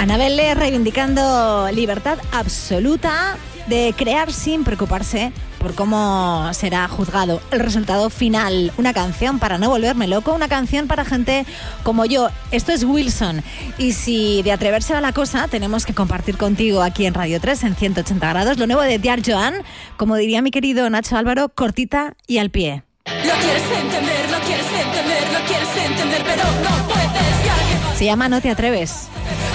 Anabel reivindicando libertad absoluta de crear sin preocuparse por cómo será juzgado el resultado final. Una canción para no volverme loco, una canción para gente como yo. Esto es Wilson. Y si de atreverse va la cosa, tenemos que compartir contigo aquí en Radio 3 en 180 grados lo nuevo de Dear Joan, como diría mi querido Nacho Álvaro, cortita y al pie. Lo quieres entender, lo quieres entender, lo quieres entender, pero no puedes. Se llama No te atreves.